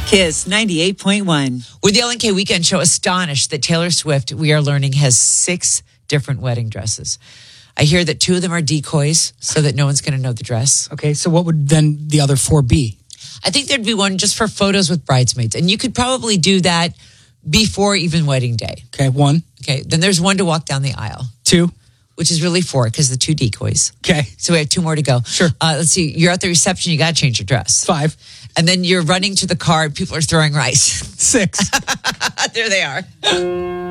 Kiss 98.1. With the LNK Weekend Show, astonished that Taylor Swift, we are learning, has 6 different wedding dresses. I hear that 2 of them are decoys so that no one's going to know the dress. Okay, so what would then the other 4 be? I think there'd be one just for photos with bridesmaids. And you could probably do that before even wedding day. Okay, 1. Okay, then there's 1 to walk down the aisle. 2. Which is really 4 because the 2 decoys. Okay. So we have 2 more to go. Sure. Let's see. You're at the reception. You got to change your dress. 5. And then you're running to the car and people are throwing rice. 6. There they are.